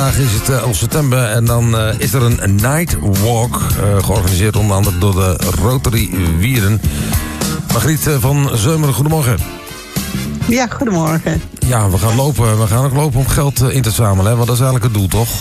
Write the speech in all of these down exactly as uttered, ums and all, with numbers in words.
Vandaag is het uh, elf september en dan uh, is er een night walk uh, georganiseerd onder andere door de Rotary Wieren. Margriet uh, van Zeumeren, goedemorgen. Ja, goedemorgen. Ja, we gaan lopen. We gaan ook lopen om geld uh, in te zamelen, hè? Want dat is eigenlijk het doel, toch?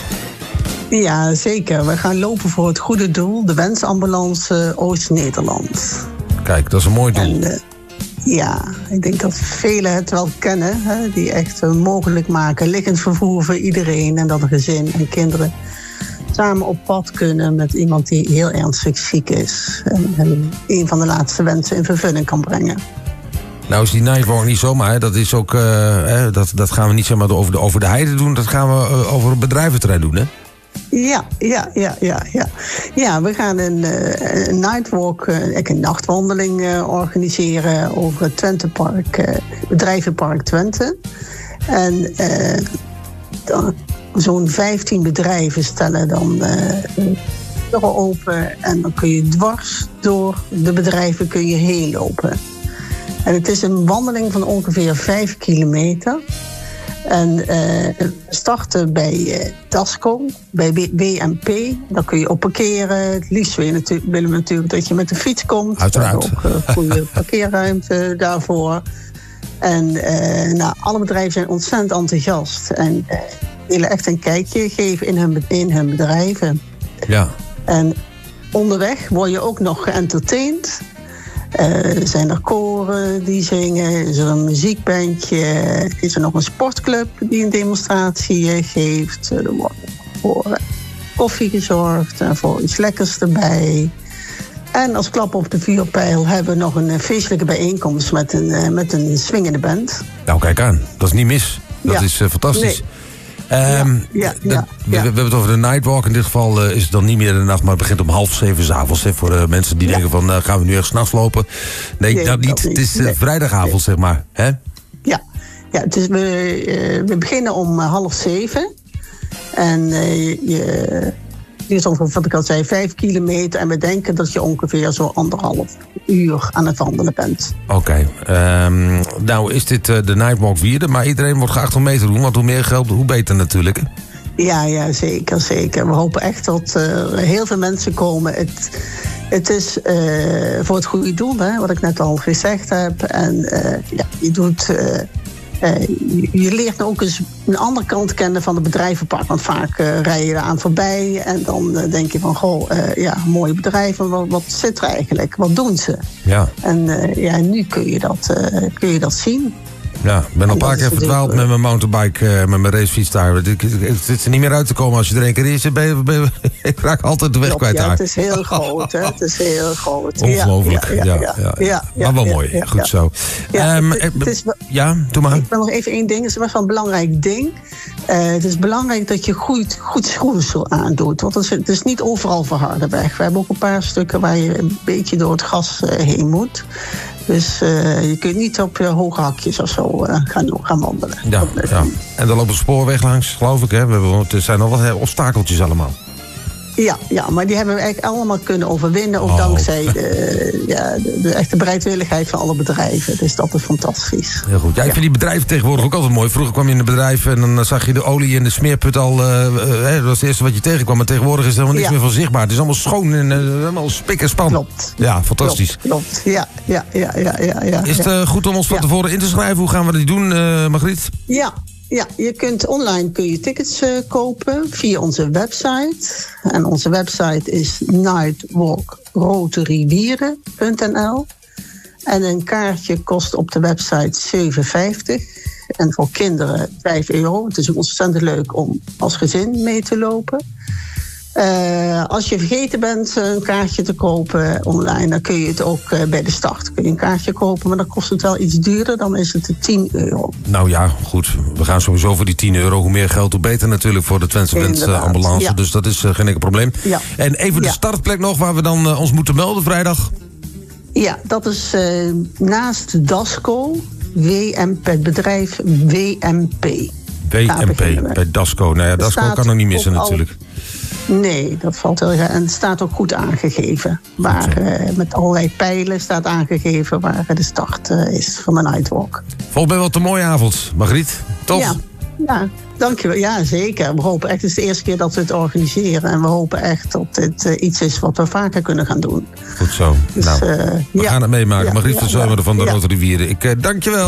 Ja, zeker. We gaan lopen voor het goede doel, de Wensambulance Oost-Nederland. Kijk, dat is een mooi doel. En, uh, ja, ik denk dat velen het wel kennen, hè, die echt uh, mogelijk maken liggend vervoer voor iedereen en dat een gezin en kinderen samen op pad kunnen met iemand die heel ernstig ziek is en, en een van de laatste wensen in vervulling kan brengen. Nou is die nightwalk niet zomaar, hè. Dat is ook, uh, hè, dat, dat gaan we niet zomaar over de, over de heide doen, dat gaan we uh, over het bedrijventerrein doen, hè? Ja, ja, ja, ja, ja. Ja, we gaan een, uh, een nightwalk, uh, een nachtwandeling uh, organiseren over het Twentepark, uh, Bedrijvenpark Twente. En uh, dan, zo'n vijftien bedrijven stellen dan uh, deuren open en dan kun je dwars door de bedrijven kun je heen lopen. En het is een wandeling van ongeveer vijf kilometer. En uh, we starten bij uh, Dasco, bij W M P. Daar kun je op parkeren. Het liefst wil je natu- willen we natuurlijk dat je met de fiets komt. Uiteraard. Ook uh, goede parkeerruimte daarvoor. En uh, nou, alle bedrijven zijn ontzettend enthousiast. En uh, willen echt een kijkje geven in hun, in hun bedrijven. Ja. En onderweg word je ook nog geëntertained. Uh, zijn er koren die zingen, is er een muziekbandje, is er nog een sportclub die een demonstratie uh, geeft. Uh, er wordt voor uh, koffie gezorgd en voor iets lekkers erbij. En als klap op de vuurpijl hebben we nog een uh, feestelijke bijeenkomst met een, uh, met een swingende band. Nou, kijk aan. Dat is niet mis. Dat ja. is uh, fantastisch. Nee. Um, ja, ja, de, ja, we, ja. we hebben het over de nightwalk. In dit geval uh, is het dan niet meer in de nacht, maar het begint om half zeven 's avonds. Hè, voor uh, mensen die ja. denken van, uh, gaan we nu echt 's nachts lopen? Nee, nee dat niet. niet. Het is uh, nee. vrijdagavond, nee. zeg maar. Hè? Ja, ja het is, we, uh, we beginnen om uh, half zeven. En uh, je... Het is ongeveer, wat ik al zei, vijf kilometer. En we denken dat je ongeveer zo anderhalf uur aan het wandelen bent. Oké. Okay. Um, nou is dit uh, de Nightwalk vierde, maar iedereen wordt geacht om mee te doen. Want hoe meer geld, hoe beter natuurlijk. Ja, ja, zeker, zeker. We hopen echt dat er uh, heel veel mensen komen. Het, het is uh, voor het goede doel, hè, wat ik net al gezegd heb. En uh, ja, je doet... Uh, Uh, je, je leert ook eens een andere kant kennen van het bedrijvenpark. Want vaak uh, rij je eraan voorbij en dan uh, denk je van... goh, uh, ja, mooie bedrijven, wat, wat zit er eigenlijk? Wat doen ze? Ja. En uh, ja, nu kun je dat, uh, kun je dat zien. Ja, ik ben al een paar keer verdwaald met mijn mountainbike, uh, met mijn racefiets daar. Het zit er niet meer uit te komen als je er een keer in zit. Ben je, ben je, ik raak altijd de weg Klopt, kwijt ja, daar. Het is heel groot, hè. Het is heel groot. Ongelooflijk, ja. ja, ja, ja, ja. ja, ja maar wel ja, mooi, ja, goed ja. zo. Ja, um, het, het is, ja, doe maar. Ik wil nog even één ding, het is best wel een belangrijk ding. Uh, het is belangrijk dat je goed, goed schoeisel aandoet. Want het is, het is niet overal verharde weg. We hebben ook een paar stukken waar je een beetje door het gras uh, heen moet. Dus uh, je kunt niet op uh, hoge hakjes of zo uh, gaan, gaan wandelen. Ja, ja. En dan loopt de spoorweg langs, geloof ik. Hè? We hebben, het zijn nog wat obstakeltjes allemaal. Ja, ja, maar die hebben we eigenlijk allemaal kunnen overwinnen. Ook oh. dankzij de, ja, de, de echte bereidwilligheid van alle bedrijven. Dus dat is fantastisch. Heel goed. Ja, ik ja. vind die bedrijven tegenwoordig ook altijd mooi. Vroeger kwam je in een bedrijf en dan zag je de olie in de smeerput al. Uh, uh, dat was het eerste wat je tegenkwam. Maar tegenwoordig is er helemaal niks ja. meer van zichtbaar. Het is allemaal schoon en uh, helemaal spik en span. Klopt. Ja, fantastisch. Klopt, klopt. Ja, ja, ja, ja, ja, ja. Is het uh, goed om ons van ja. tevoren in te schrijven? Hoe gaan we dat doen, uh, Margriet? Ja. Ja, je kunt online kun je tickets uh, kopen via onze website. En onze website is nightwalk rotarywieren punt n l. En een kaartje kost op de website zeven vijftig. En voor kinderen vijf euro. Het is ontzettend leuk om als gezin mee te lopen. Uh, als je vergeten bent een kaartje te kopen online, dan kun je het ook uh, bij de start kun je een kaartje kopen, maar dan kost het wel iets duurder, dan is het tien euro. Nou ja, goed. We gaan sowieso voor die tien euro. Hoe meer geld, hoe beter natuurlijk voor de Twentse Wensambulance. Ja. Dus dat is uh, geen enkel probleem. Ja. En even de ja. startplek nog, waar we dan uh, ons moeten melden vrijdag. Ja, dat is uh, naast Dasco, W M P, het bedrijf W M P. W M P, bij Dasco. Nou ja, Dasco kan nog niet missen natuurlijk. Al... Nee, dat valt heel erg. En het staat ook goed aangegeven. Waar, uh, met allerlei pijlen staat aangegeven waar de start uh, is van de Nightwalk. Volgens mij wel een mooie avond, Margriet. Toch? Ja, Ja, dankjewel. Ja, zeker. We hopen echt, het is de eerste keer dat we het organiseren. En we hopen echt dat dit uh, iets is wat we vaker kunnen gaan doen. Goed zo. Dus, nou, uh, we ja. gaan het meemaken. Ja, Margriet ja, van Zuimeren van de ja. Rotary Wierde. Ik uh, dank je wel.